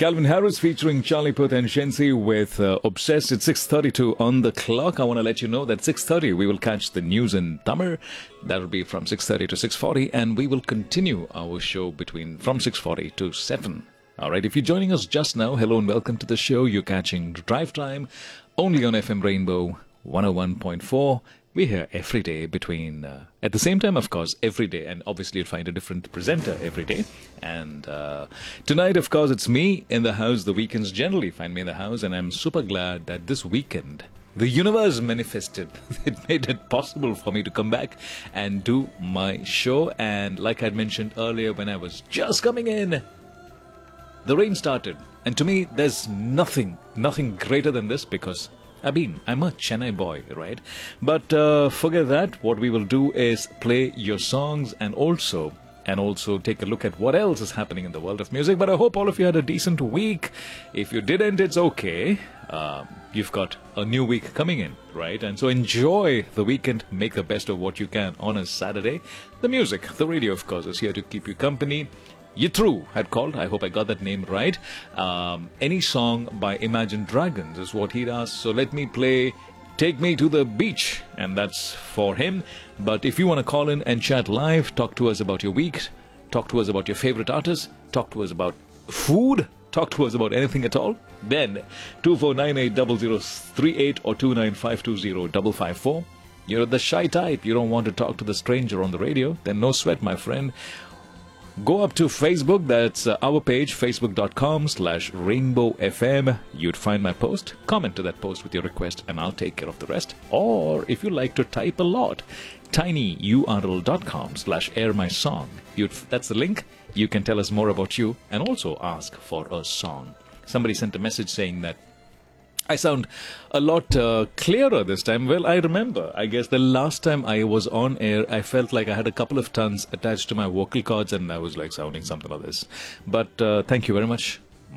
Calvin Harris featuring Charlie Puth and Shensi with Obsessed. It's 6:32 on the clock. I want to let you know that 6:30 we will catch the news in Tamil. That will be from 6:30 to 6:40, and we will continue our show from 6:40 to 7. All right, if you're joining us just now, hello and welcome to the show. You're catching Drive Time only on FM Rainbow 101.4. We're here every day between, at the same time, of course, every day. And obviously, you'll find a different presenter every day. And tonight, of course, it's me in the house. The weekends generally find me in the house. And I'm super glad that this weekend, the universe manifested. It made it possible for me to come back and do my show. And like I'd mentioned earlier, when I was just coming in, the rain started. And to me, there's nothing greater than this, because I'm a Chennai boy, right? But forget that. What we will do is play your songs and also take a look at what else is happening in the world of music. But I hope all of you had a decent week. If you didn't, it's okay. You've got a new week coming in, right? And so enjoy the weekend. Make the best of what you can on a Saturday. The music, the radio, of course, is here to keep you company. Yitru had called. I hope I got that name right. Any song by Imagine Dragons is what he does. So let me play Take Me to the Beach, and that's for him. But if you want to call in and chat live, talk to us about your week, talk to us about your favorite artists, talk to us about food, talk to us about anything at all, then 24980038 or 295205554. You're the shy type. You don't want to talk to the stranger on the radio. Then no sweat, my friend. Go up to Facebook, that's our page, facebook.com/RainbowFM. You'd find my post, comment to that post with your request, and I'll take care of the rest. Or if you like to type a lot, tinyurl.com/airmysong. That's the link. You can tell us more about you and also ask for a song. Somebody sent a message saying that I sound a lot clearer this time. Well, I remember, I guess the last time I was on air, I felt like I had a couple of tons attached to my vocal cords and I was like sounding something like this. But thank you very much